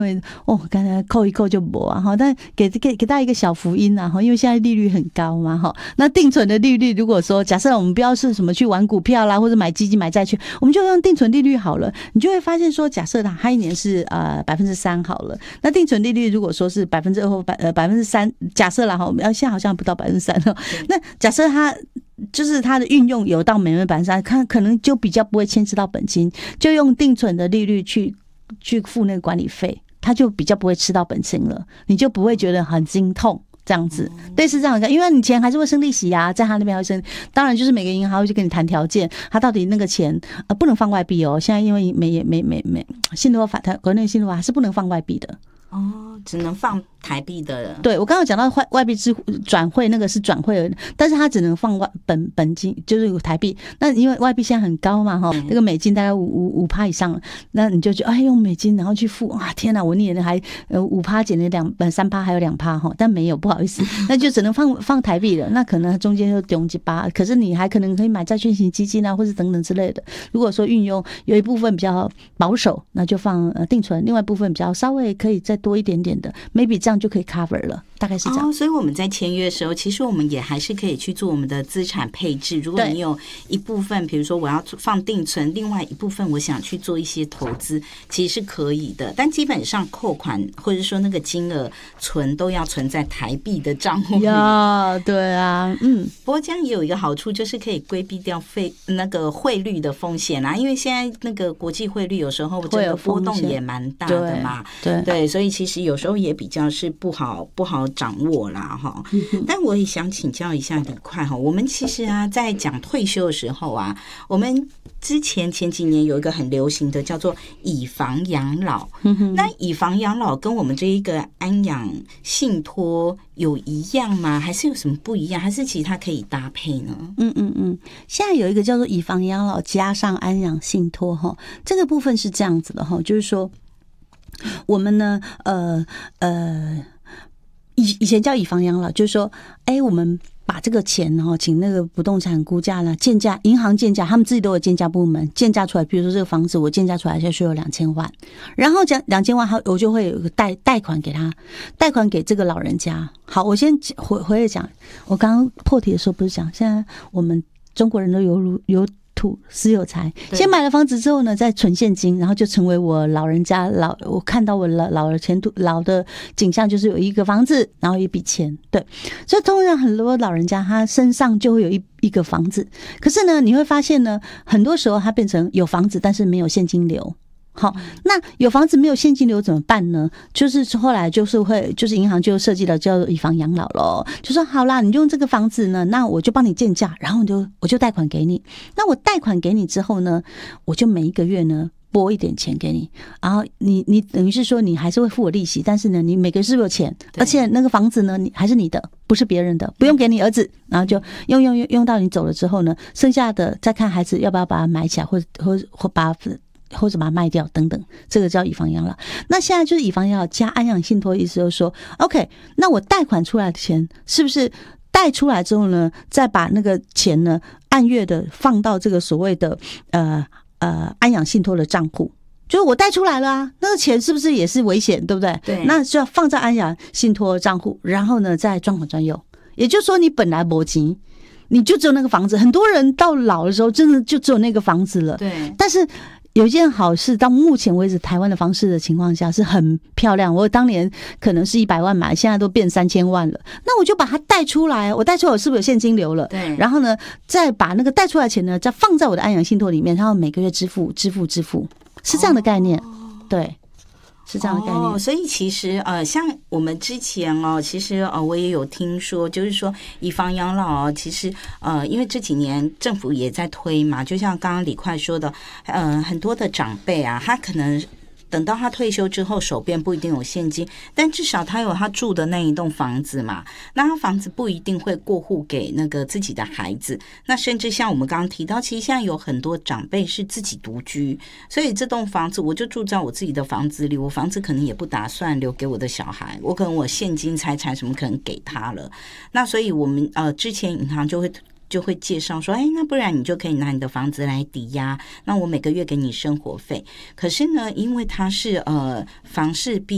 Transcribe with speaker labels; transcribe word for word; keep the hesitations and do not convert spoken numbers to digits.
Speaker 1: 哦，刚才扣一扣就没啊哈，但给给给大家一个小福音啊哈，因为现在利率很高嘛哈。那定存的利率，如果说假设我们不要是什么去玩股票啦，或者买基金、买债券，我们就用定存利率好了，你就会发现说，假设它它一年是呃百分之三好了，那定存利率如果说是百分之二或百呃百分之三，假设啦哈，我们要现在好像不到百分之三了，那假设它。就是它的运用有到每月百分之三，看可能就比较不会牵涉到本金，就用定存的利率去去付那个管理费，它就比较不会吃到本金了，你就不会觉得很心痛。这样子，类似这样的，因为你钱还是会生利息啊，在他那边会生。当然，就是每个银行会去跟你谈条件，他到底那个钱呃不能放外币哦。现在因为美美美美信托法，它国内信托法还是不能放外币的。
Speaker 2: 哦，只能放台币的。
Speaker 1: 对，我刚刚讲到外外币支转汇那个是转汇，但是它只能放外本本金，就是台币。那因为外币现在很高嘛，哈，那个美金大概五五五趴以上，那你就觉得哎用美金然后去付啊，天哪，我年的还呃五趴减了两呃三趴还有两趴哈，但没有，不好意思，那就只能放放台币了。那可能中间就丢几八，可是你还可能可以买债券型基金啊，或是等等之类的。如果说运用有一部分比较保守，那就放呃定存，另外一部分比较稍微可以再多一点点的 ，maybe 这样就可以 cover 了，大概是这样。
Speaker 2: 哦，所以我们在签约的时候，其实我们也还是可以去做我们的资产配置。如果你有一部分，比如说我要放定存，另外一部分我想去做一些投资，其实是可以的。但基本上扣款或者说那个金额存都要存在台币的账户里。
Speaker 1: 呀，对啊，嗯。
Speaker 2: 不过这样也有一个好处，就是可以规避掉费那个汇率的风险啊，因为现在那个国际汇率有时候这个波动也蛮大的嘛。
Speaker 1: 对 对,
Speaker 2: 对，所以其实有时候也比较是不好不好掌握啦哈。但我也想请教一下李快哈，我们其实啊在讲退休的时候啊，我们之前前几年有一个很流行的叫做以房养老，那以房养老跟我们这一个安养信托有一样吗？还是有什么不一样？还是其实它可以搭配呢？
Speaker 1: 嗯嗯嗯，现在有一个叫做以房养老加上安养信托哈，这个部分是这样子的哈，就是说我们呢，呃呃，以以前叫以房养老，就是说，哎，我们把这个钱哈，请那个不动产估价呢，建价，银行建价，他们自己都有建价部门，建价出来，比如说这个房子我建价出来就是有两千万，然后讲两千万，我就会有一个贷贷款给他，贷款给这个老人家。好，我先回回来讲，我刚刚破题的时候不是讲，现在我们中国人都有有土私有财，先买了房子之后呢，再存现金，然后就成为我老人家老，我看到我老老的前途老的景象，就是有一个房子，然后一笔钱，对，所以通常很多老人家他身上就会有一一个房子，可是呢，你会发现呢，很多时候他变成有房子，但是没有现金流。好，那有房子没有现金流怎么办呢？就是后来就是会，就是银行就设计了叫做以房养老咯，就说好啦，你用这个房子呢，那我就帮你建价，然后我就我就贷款给你。那我贷款给你之后呢，我就每一个月呢拨一点钱给你，然后你你等于是说你还是会付我利息，但是呢，你每个月是不是有钱？而且那个房子呢，你还是你的，不是别人的，不用给你儿子，然后就用用用用到你走了之后呢，剩下的再看孩子要不要把它买起来，或者或或把它。或者把它卖掉等等，这个叫以房养老。那现在就是以房养老加安养信托，意思就是说 ，OK， 那我贷款出来的钱是不是贷出来之后呢，再把那个钱呢按月的放到这个所谓的呃呃安养信托的账户？就是我贷出来了啊，那个钱是不是也是危险，对不对？
Speaker 2: 对，
Speaker 1: 那就要放在安养信托账户，然后呢再专款专用。也就是说，你本来没钱，你就只有那个房子。很多人到老的时候，真的就只有那个房子了。
Speaker 2: 对，
Speaker 1: 但是。有一件好事，到目前为止，台湾的房市的情况下是很漂亮。我当年可能是一百万买，现在都变三千万了。那我就把它贷出来，我贷出来，我是不是有现金流了？
Speaker 2: 对。
Speaker 1: 然后呢，再把那个贷出来的钱呢，再放在我的安养信托里面，然后每个月支付、支付、支付，是这样的概念。哦、对。是这样的概念。
Speaker 2: 哦，所以其实呃，像我们之前哦，其实呃，我也有听说，就是说以房养老哦，其实呃，因为这几年政府也在推嘛，就像刚刚李快说的，呃，很多的长辈啊，他可能。等到他退休之后，手边不一定有现金，但至少他有他住的那一栋房子嘛。那他房子不一定会过户给那个自己的孩子，那甚至像我们刚刚提到，其实现在有很多长辈是自己独居，所以这栋房子我就住在我自己的房子里，我房子可能也不打算留给我的小孩，我可能我现金财产什么可能给他了。那所以我们呃之前银行就会。就会介绍说，哎，那不然你就可以拿你的房子来抵押，那我每个月给你生活费。可是呢，因为它是呃房市必